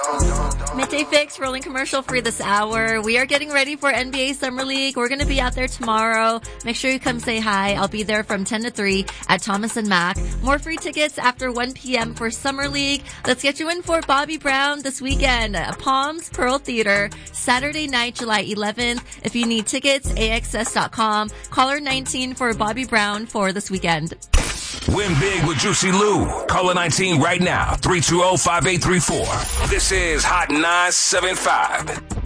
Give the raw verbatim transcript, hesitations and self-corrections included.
Midday Fix, rolling commercial free this hour. We are getting ready for N B A Summer League. We're going to be out there tomorrow. Make sure you come say hi. I'll be there from ten to three at Thomas and Mack. More free tickets after one p.m. for Summer League. Let's get you in for Bobby Brown this weekend. Palms Pearl Theater, Saturday night, July eleventh. If you need tickets, A X S dot com. Caller nineteen for Bobby Brown for this weekend. Win big with Juicy Lou. Caller nineteen right now. three two zero, five eight three four. This is Hot nine seven five.